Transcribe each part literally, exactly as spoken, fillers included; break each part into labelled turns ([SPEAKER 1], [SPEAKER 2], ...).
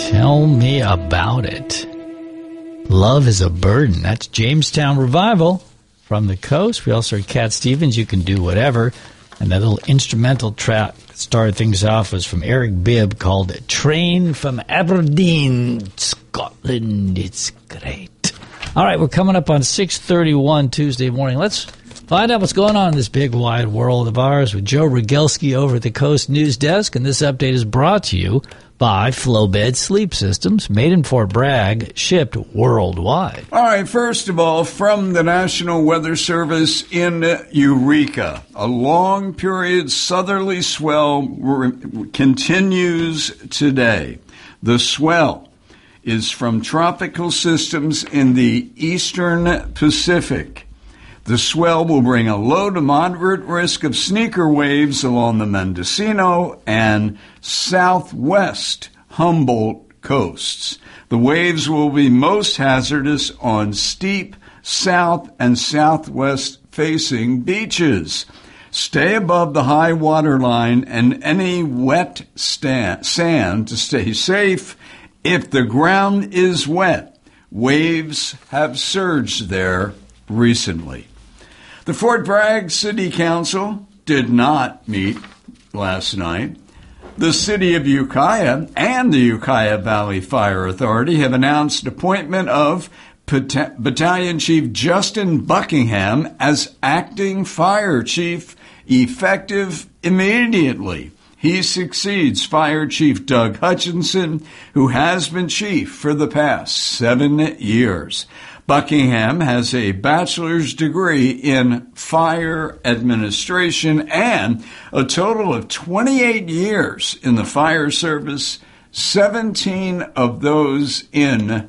[SPEAKER 1] Tell me about it. Love is a Burden. That's Jamestown Revival from the coast. We also heard Cat Stevens, You Can Do Whatever. And that little instrumental track that started things off was from Eric Bibb called Train from Aberdeen, Scotland. It's great. All right, we're coming up on six thirty-one Tuesday morning. Let's find out what's going on in this big, wide world of ours with Joe Rogelski over at the Coast News Desk. And this update is brought to you by Flowbed Sleep Systems, made in Fort Bragg, shipped worldwide.
[SPEAKER 2] All right, first of all, from the National Weather Service in Eureka, a long period southerly swell re- continues today. The swell is from tropical systems in the eastern Pacific. The swell will bring a low to moderate risk of sneaker waves along the Mendocino and southwest Humboldt coasts. The waves will be most hazardous on steep south and southwest facing beaches. Stay above the high water line and any wet stand, sand to stay safe. If the ground is wet, waves have surged there recently. The Fort Bragg City Council did not meet last night. The City of Ukiah and the Ukiah Valley Fire Authority have announced appointment of Bat- Battalion Chief Justin Buckingham as acting fire chief, effective immediately. He succeeds Fire Chief Doug Hutchinson, who has been chief for the past seven years. Buckingham has a bachelor's degree in fire administration and a total of twenty-eight years in the fire service, seventeen of those in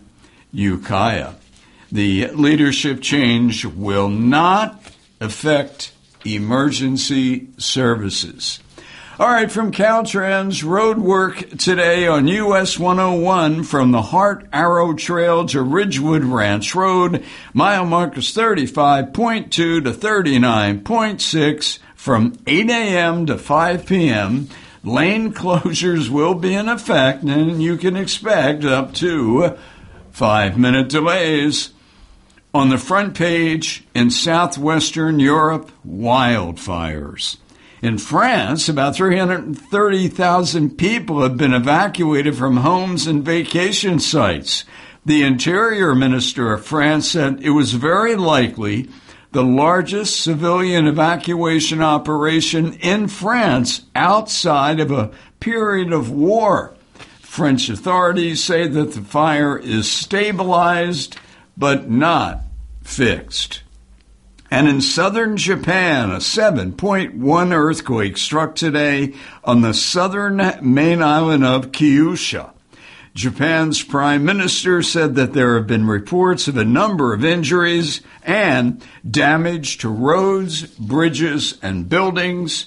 [SPEAKER 2] Ukiah. The leadership change will not affect emergency services. All right, from Caltrans, road work today on U S one oh one from the Hart Arrow Trail to Ridgewood Ranch Road. Mile markers thirty-five point two to thirty-nine point six from eight a.m. to five p.m. Lane closures will be in effect, and you can expect up to five-minute delays. On the front page, in southwestern Europe, wildfires. In France, about three hundred thirty thousand people have been evacuated from homes and vacation sites. The Interior Minister of France said it was very likely the largest civilian evacuation operation in France outside of a period of war. French authorities say that the fire is stabilized but not fixed. And in southern Japan, a seven point one earthquake struck today on the southern main island of Kyushu. Japan's prime minister said that there have been reports of a number of injuries and damage to roads, bridges, and buildings.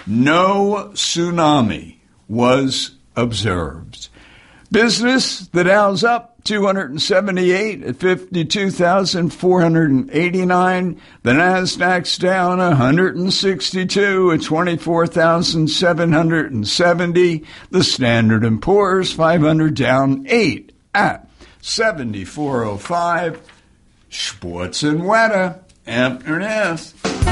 [SPEAKER 2] No tsunami was observed. Business, the Dow's up two hundred seventy-eight at fifty-two thousand four hundred eighty-nine. The Nasdaq's down one hundred sixty-two at twenty-four thousand seven hundred seventy. The Standard and Poor's five hundred down eight at seventy-four oh five. Sports and weather after this.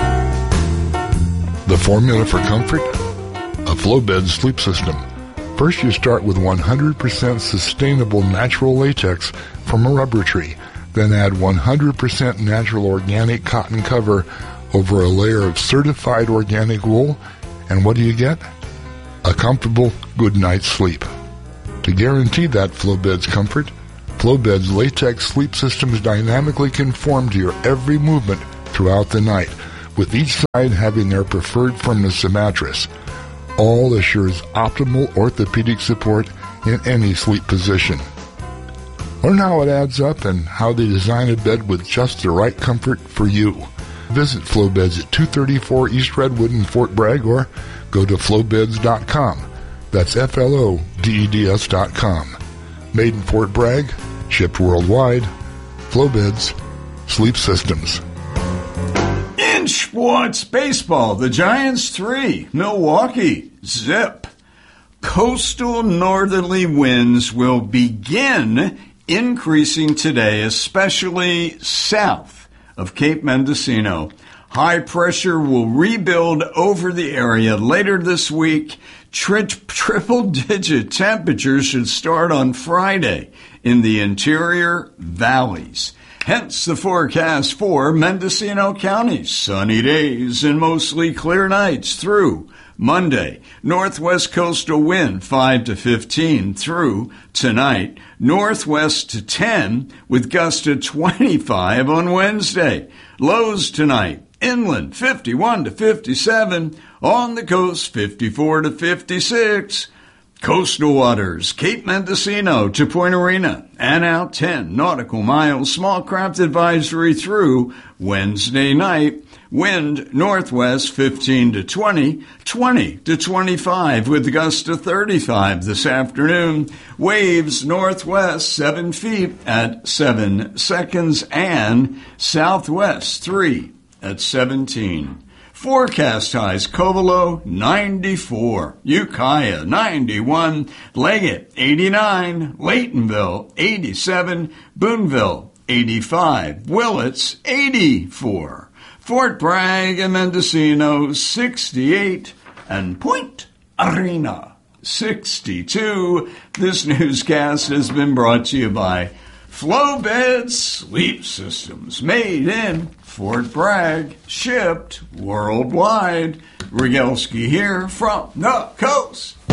[SPEAKER 3] The formula for comfort? A Flowbed sleep system. First, you start with one hundred percent sustainable natural latex from a rubber tree. Then add one hundred percent natural organic cotton cover over a layer of certified organic wool. And what do you get? A comfortable, good night's sleep. To guarantee that Flowbed's comfort, Flowbed's latex sleep systems dynamically conform to your every movement throughout the night, with each side having their preferred firmness of mattress. All assures optimal orthopedic support in any sleep position. Learn how it adds up and how they design a bed with just the right comfort for you. Visit Flowbeds at two thirty-four East Redwood in Fort Bragg or go to flowbeds dot com. That's F L O D E D S dot com. Made in Fort Bragg, shipped worldwide. Flowbeds Sleep Systems.
[SPEAKER 2] In sports, baseball, the Giants three, Milwaukee zip. Coastal northerly winds will begin increasing today, especially south of Cape Mendocino. High pressure will rebuild over the area later this week. Tri- triple-digit temperatures should start on Friday in the interior valleys. Hence the forecast for Mendocino County. Sunny days and mostly clear nights through Monday. Northwest coastal wind five to fifteen through tonight. Northwest to ten with gusts to twenty-five on Wednesday. Lows tonight. Inland fifty-one to fifty-seven. On the coast fifty-four to fifty-six. Coastal waters, Cape Mendocino to Point Arena, and out ten nautical miles. Small craft advisory through Wednesday night. Wind northwest fifteen to twenty, twenty to twenty-five with gusts to thirty-five this afternoon. Waves northwest seven feet at seven seconds and southwest three at seventeen. Forecast highs: Covelo ninety-four, Ukiah ninety-one, Leggett eighty-nine, Laytonville eighty-seven, Boonville eighty-five, Willits eighty-four, Fort Bragg and Mendocino sixty-eight, and Point Arena sixty-two. This newscast has been brought to you by Flowbed Sleep Systems, made in Fort Bragg, shipped worldwide. Rogalski here from the coast.